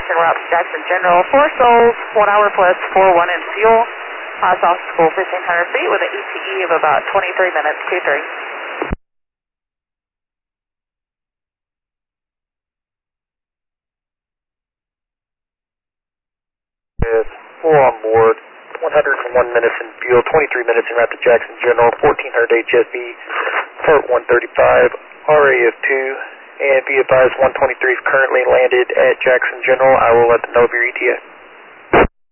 en route to Jackson General. 4 souls, 1 hour plus 4-1 in fuel. Off school 1,500 feet with an ETE of about 23 minutes, 2-3. Yes, 4 on board, 101 minutes in fuel, 23 minutes en route to Jackson General, 1400 HSV, Part 135, RAF 2, and be advised 123 is currently landed at Jackson General. I will let them know of your ETA.